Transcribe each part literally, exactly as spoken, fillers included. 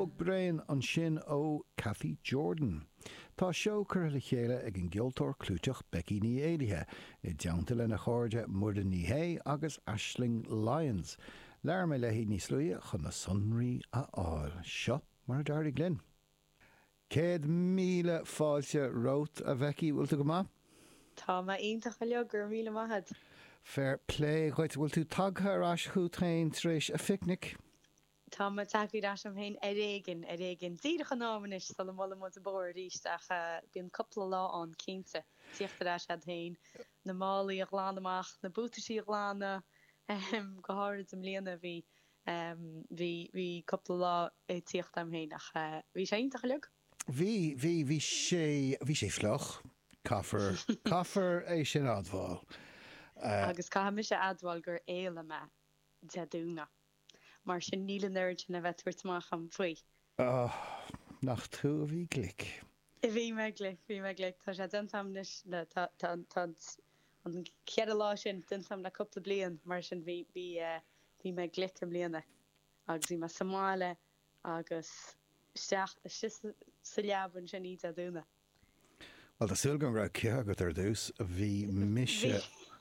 Bug brain an sin ó Cathy Jordan. Tá seo cur le chéile ag an ggheoltóir clúteach Becky ní Éirithe, i dteannta lena cháirde Muireann ní Hay agus Aisling Lyons. Lear mé le hí níos luí chun na sonraí a áil. Seo mar a dairg linn. Céad míle fáilte rót a Becky bhfuil tú go má? Tá má ionintach a leo gur míle maithad. Fair play, chuid bhfuil tú tagtha arás chuúthain tríis a picnic? Tá má takeíd as am hain ar éigen ar éigen díadach an námanis sal am mla mod a bóir ríist ach bíon coppla lá an cínte tíochttar as had hain na málaí a gláán amach na bútaisí a gláánna go háirid am líana bhí bhí bhí coppla lá é tíocht am hain ach bhí sé ionintach a leog? Bhí bhí bhí sé bhí sé floch caafar caafar é sin admháil. Agus cá mi sé admháil gur éile me deadúna. Mar sin níle nerd na bheitúirtach am faoi. Oh, nach tú a bhí glic. I bhí me glic, bhí me glic. Tá sé den samnis le an cead lá sin den sam le coppla blian mar sin bhí bhí me glic am bliana. Agus bhí me Somáile agus steach sa leabhann sin iad a dúna. Well, tá súil gan ra ceagat ar dús a bhí mise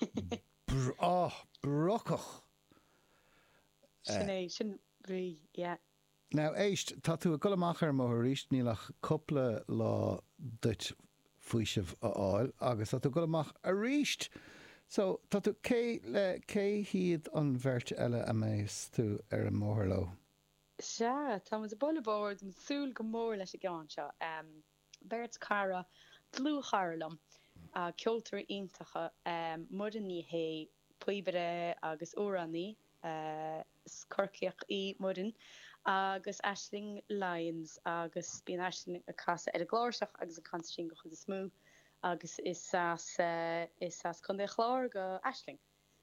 brocach. Sin é sin bhí, yeah. Now, éist, tá tú a golamach ar mór ríist nílach coppla lá duit faoisimh a áil, agus tá tú golamach a ríist. So, tá tú cé le cé hiad an bheirt eile a méis tú ar an mór lo? Se, tá mu a bolabord, mu súil go mór leis a gáin seo. Um, Beirt cara glúcharlam a ceoltar iontacha um, Muireann ní Hay, Poibere agus Óraní, uh, Corcaíoch í Muireann agus Aisling Lyons agus bíon Aisling a casa ar a gláirseach agus a cansa sin go chud is smú agus is as uh, is as chun é chlár go Aisling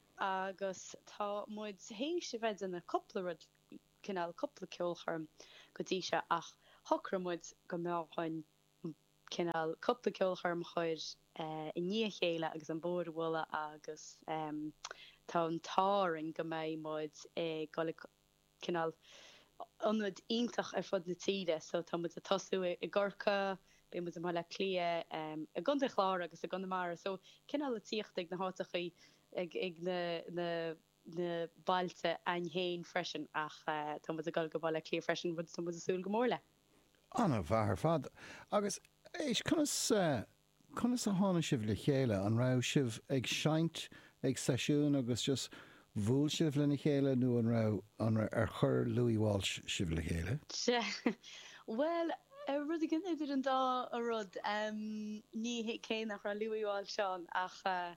agus tá muid hééis se bheith in na coppla rud cinál coppla ceolcharm go dtí se ach thocra muid go meáin cinál coppla ceolcharm chuir uh, i ní chéile agus an bór bhla agus um, tá an táring go méid muid é cinál anmuid ionintach ar fud na tíide, so tá muid a tosú i gcorca, bí muid a le clia um, a gunda chlár agus a gunda mar, so cinál a tíocht ag na hátachaí ag, ag na, na, na bailte einhéin freisin ach uh, tá muid a gal go bail le clia freisin bud tá muid a súil go mór le. Anna bhar fad. Agus éis chunas uh, chunas a tháina sibh le chéile an rá sibh ag seint ag seisiún agus just bhúil sibh lena chéile nó an rá an rá ar chur Louis Walsh sibh le chéile? Se, well, uh, rud gin idir an dá a rud um, ní hé cé nach ra Louis Walsh seán ach uh,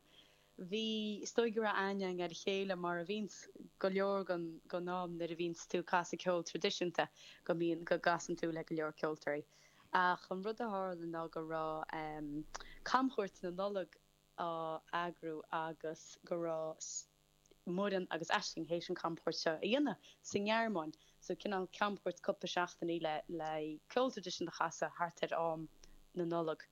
bhí stoigur a aineang ar chéile mar a víns go leor gan go nám na a víns tú casa ceol tradiisiúnta go míon go gasan tú le go leor ceoltarí. Ach an rud a hálan ná go rá um, camchúirt na nolog á agrú agus go rá Muireann agus Aisling hééis an camport seo a dhéanana san ghearmáin, so cinál camport cuppa seachtaí le le ceol tradiisiún de chasa hartar am na nolog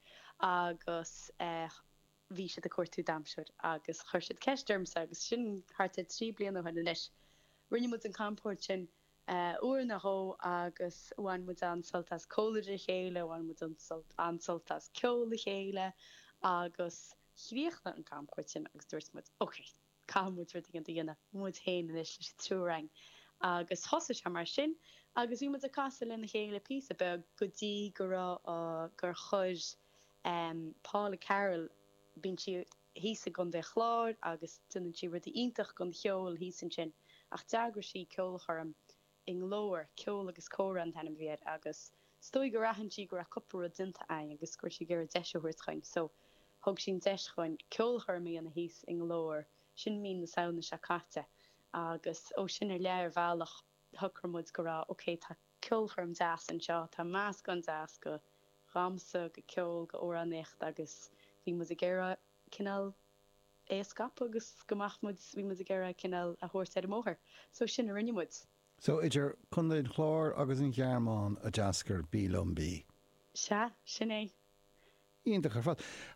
agus uh, bhí siad a cuairtú damseir agus chuir siad ceisdermsa agus sin hartar trí bliana chuine leis. Rinne mu an camport sin Uh, uair na hó agus bhain mu an soltas cólaide chéile, bhain mu an soltas ceola chéile agus chríochna an camport sin agus dúirt mu, ok, cámúid ru an dhéana múid héin is leis trúraing agus thosa se mar sin agus bhí mu a casa lena chéile pí a be go dtí go rá gur chuir um, Paula Carroll bín si hísa gon de chláir agus dunan si rud ionintach gon cheol hísan sin ach deagur sí ceolcharm in lower ceol agus córan tanam bhíad agus stoi go rahantí gur a cuppa dinta ein agus gur si gur a deisiúirtchain, so thug sin deischain ceolcharmí an na híos in lower sin mín na saona se caite agus ó sin ar leir bhealach thucramúid go rá, ok, tá ceolcharm deas an seo, tá más gan deas go ramsa go ceol go óranécht agus bhí mu a ggéire cinál éascap agus gomachmúid bhí mu a ggéire cinál a thuirt ar móthir, so sin a rinnemuid. So idir chundaid chlár agus an ghearmáin a deascar bílumbí. Se, sin é. Ionintach ar fad.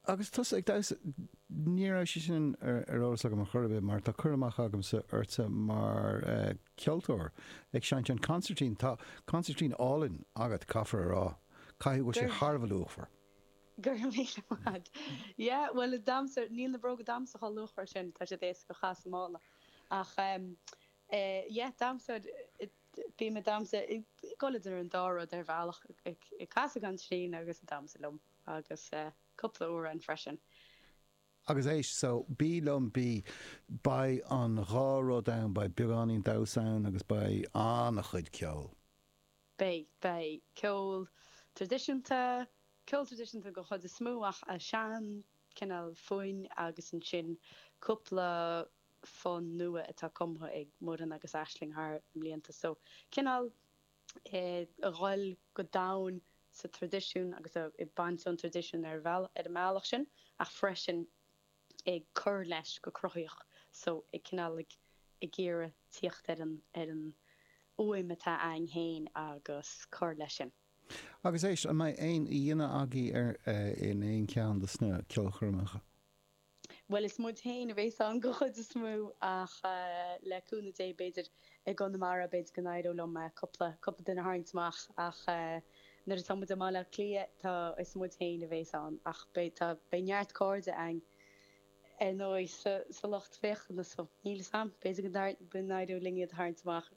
agus tus ag daus níor sé sin ar áras agam chuirbh mar tá chuach agam sa urta mar ceoltóir ag seint an concertín tá concertín álinn agat caafar rá caiú go sé Harbhúchar. Gur mé mad. Ja, well damser níl na broga damsa há luchar sin tá sé dééis go chas mála. Ach um, uh, yeah, damser bí me damsa goidir an dára ar bhealach i casa gan sin agus damsalum agus uh, couple of an freisin. Agus éis so bí lom bí ba an ráró da ba beganín dasan agus ba annach chud ceol. Bei bei ceol tradiisiúnta ceol tradiisiúnta go chud is smúach a sean cinál foin agus an sin cúpla fan nua atá cumtha ag móran agus aisling haar mlíanta so cinál eh, a gháil go dain sa tradiisiún agus i banson tradiisiún ar bheal ar a meach sin ach freisin ag cur leis go croíoch so ag cinál ag ggéire tíocht ar an ar an uim atá ein héin agus cur leis sin. Agus éis an mai ein i dhéine agé ar uh, in éon cean de sna ceolchormacha. Well is moet heen wees an go goed is moe ach uh, le koene dé beter ik gan de mara beter ganaido om me couple couple den haarintmach ach uh, naar het samen de mala klie ta is moet heen wees aan ach be ta ben jaart koorde eng en no se se lacht weg en so hele saam beter daar benaido linge het haarintmach.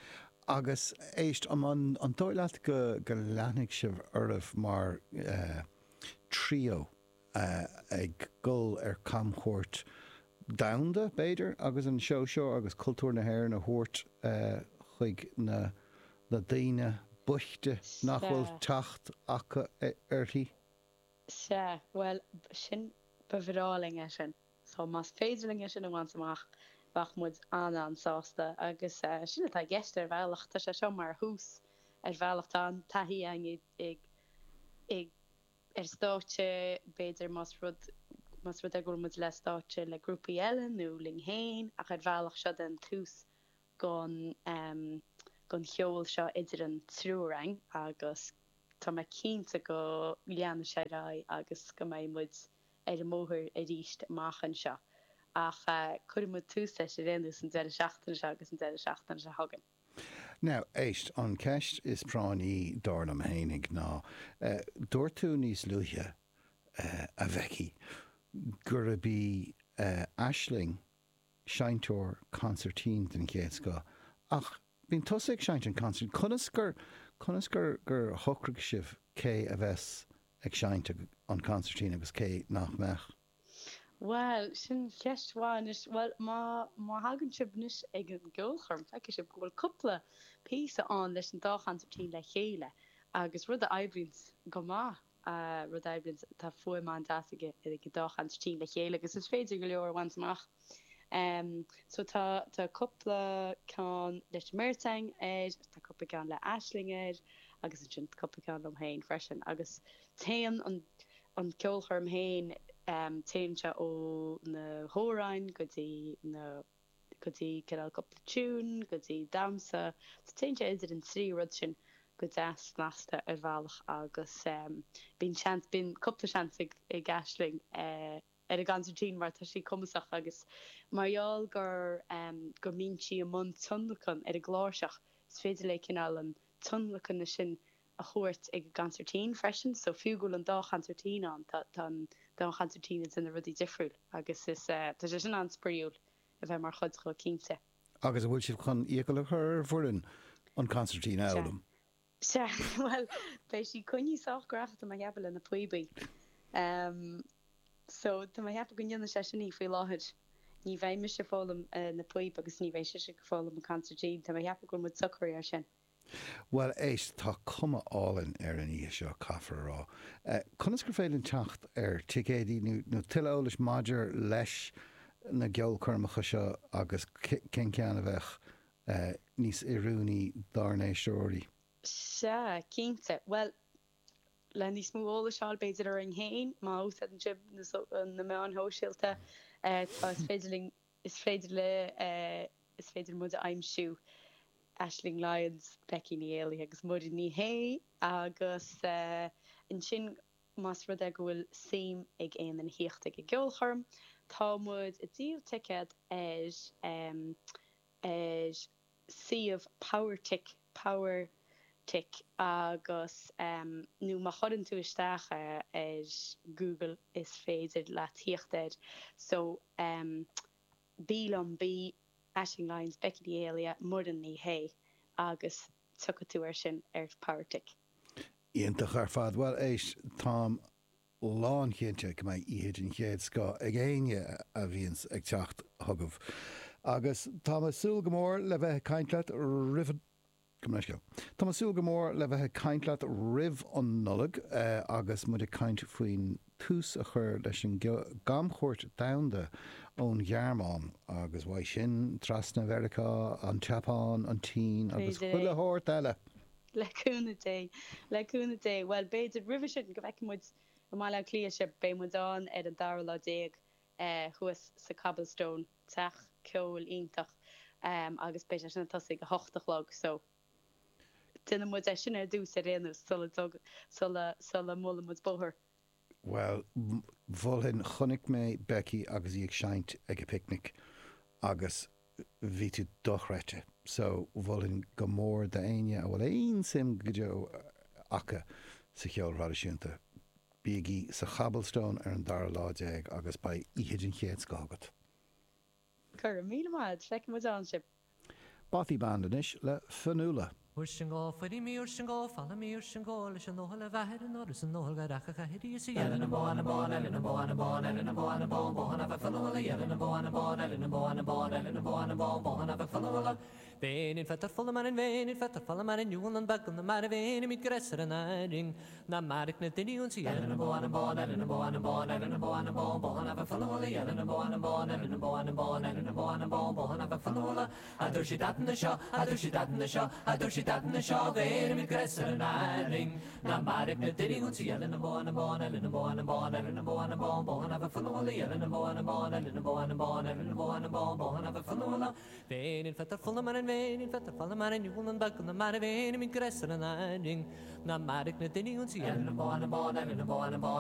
Agus éist am an an dóileat go go leannig sibh ormh mar uh, trio uh, ag gul ar camchóirt damda beidir agus an seo seo agus cultúr na hair na thuirt uh, chuig na na daine buchte nachhfuil tacht acha airtí. Se well sin bevraling is sin so mas féidirling is sin an amach bach moet aan aan sásta agus uh, sin a gist er veilach tá se seo mar hús er veilach an tahí ang ag ag er státe beidir mas rud mas rud go moet le státe le grúpi ellen nu ling héin ach er veilach se den tús gon um, gon cheol seo idir an trúrang agus tá me cínta go leanna sé ra agus go mé mud er a móthir a ríist máchan seo. ach chuir mu túsa sé réú san de seachtain se agus an de seachtain se hagan. Now, éist an ceist is práí darlam hénig ná uh, dúir tú níos luúthe uh, a bheici gur a bí uh, aisling seintóir concertín den chéad go ach bín tosaigh seint an concert chunas gur chunas gur gur thocraigh sibh cé a bheits ag seinte an concertín agus cé nach meach. Well, sin ceistháin is well má má hagann sibnis ag an ggheolcharm feice sib gohfuil cúpla písa an leis an dáchantartí le chéile agus rud a ebrins go má uh, rud ebrins tá fuaim an daige ag go dáchantartí le chéile agus is féidir go leor bhaintach. Um, so tá tá cúpla can leis mirtang éid tá cúpla can le aisling agus sin cúpla can am héin freisin agus téan an an ceolcharm héin Um, téimse ó na hórain gotí na gotí cinál couple tún gotí damsa téimse idir an trí rud sin go deas násta ar bhealach agus um, bín chant bín couple chant ag gasling uh, ar a gantartín mar tá sí cumasach agus marall gur um, gur mín si a mun tunlachan ar a gláirseach is féidir le cinál an tunlachan na sin a chuirt ag gantartín freisin so fiúgul an dá gantartín an tan dan gantartín in a rudí difriúil agus is uh, tá sin an spríúil a bheith mar chud go cínte. Agus a bhfuil sib chun íocail chur furin an concertín elam. Se well bei si coní sáchgracht am hebal in na puibi. Um, so tá mai heb gonne se sinní fao láid. Ní bheith me se fálam uh, na puib agus ní bheith se go fálam an concertín, tá mai heb go mu sucrí ar sin. Well, éis tá cuma álinn ar an í seo caafar rá. Uh, Conas gur féidir techt ar tigéadí nó tiileolalas maidir leis na geolcurmacha seo agus cin ceanna bheith uh, níos iúní darnéisiúirí. Se cínte, well le níos móla seáil beidir ar an héin má ús an sib na me an hóisiilta is féidirling is féidir le uh, is féidir mu a aimimsú. Aisling Lions Becky Neely agus mud ní hé agus uh, in sin mas rud ag bhfuil sim ag éon an hiocht ag geolcharm, tá muid i dtíobh ticket is um, is siomh power tick power tick agus um, nu ma chodan tú isteach is Google is féidir le tíochtéid so um, bílam bí Ashing Lines Becky the Alia murdan ní hé agus tucha tú ar sin ar power tick. Íontach ar fad well éis tám lán chéinte go mai iad an chéad sá ag éine a bhíons ag teacht thugah. Agus tá súil go mór le bheith caintleat rih Tá súil go mór le bheith caintleat rih an nullag uh, agus mu a caint faoin tús a chur leis an gamchóirt damda ón ghearmáin agus bhaid sin trasna Verica an Chapán an tí agus chuile háirt eile. Leúna dé leúna dé well beidir rih sin go bhheicimid go má le clí se béimúán ar an dar lá déag chuas sa cobblestone teach ceol ítach um, agus be sin tosaigh go hochtalog so duine mu é sin ar dús a réanú sulla mula mu bóthir. Well, bhfuilhin chonig mé Becky agus íag seint ag a picnic agus bhí tú dochreite. So bhfuilhin go mór de aine a bhfuil éon sim go deo acha sa cheol radisiúnta. Bíigi sa Cobblestone ar an dar lá déag agus ba iad an chéad scogat. Cur mí maid fe mu ansip. Batí bandanis le fanúla. Ur sin gá farí mí ur sin gá falla mí ur sin gá leis an nóhol a bheir an orus an nóhol garacha a hirí sí eile na bán na bán eile na bán na bán eile na bán na bán bán a bheith fanúla eile na bán na bán eile na bán na bán eile na bán na bán bán a bheith fanúla Vénin fettar folla man in vénin fettar folla man in júlan bagan na mar a vénin mít gresar an airing na marik na diniún sí eile na bán na bán eile na bán na bán eile na bán na bán bán a bheith fanúla eile na bán na bán eile na bán na bán eile na bán na bán bán a bheith fanúla a dúr si datan na seo a dúr si datan na seo a dúr si datan na seo vénin mít gresar an airing na marik na diniún sí eile na bán na bán eile na bán na bán eile na bán na bán bán a bheith fanúla eile na bán na bán eile na bán na bán eile na bán na bán bán a bheith fanúla vénin fettar folla man in Vénin fettar falla mar in júlan bagan na mar a vénin mít gresar an airing na marik na diniún sí eile na bán na bán eile na bán na bán